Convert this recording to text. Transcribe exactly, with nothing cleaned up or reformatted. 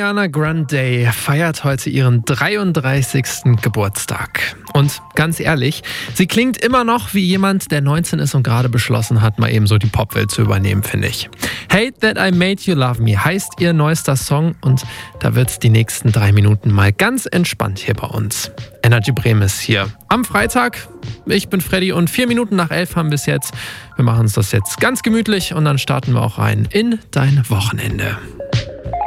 Ariana Grande feiert heute ihren dreiunddreißigsten Geburtstag. Und ganz ehrlich, sie klingt immer noch wie jemand, der neunzehn ist und gerade beschlossen hat, mal eben so die Popwelt zu übernehmen, finde ich. Hate That I Made You Love Me heißt ihr neuester Song und da wird's die nächsten drei Minuten mal ganz entspannt hier bei uns. Energy Bremen ist hier am Freitag. Ich bin Freddy und vier Minuten nach elf haben wir es jetzt. Wir machen uns das jetzt ganz gemütlich und dann starten wir auch rein in dein Wochenende.